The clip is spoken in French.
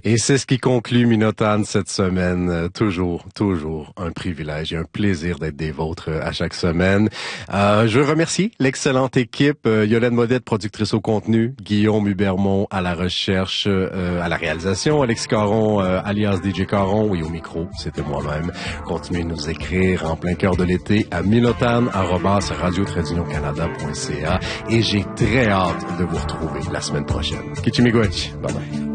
Et c'est ce qui conclut Minotagne cette semaine. Toujours un privilège et un plaisir d'être des vôtres à chaque semaine. Je remercie l'excellente équipe, Yolande Modette, productrice au contenu, Guillaume Hubermont à la recherche, à la réalisation, Alex Caron, alias DJ Caron, et au micro, c'était moi-même. Continuez de nous écrire en plein cœur de l'été à minotagne@radio-canada.ca et j'ai très hâte de vous retrouver la semaine prochaine. Kichimigwech. Bye bye.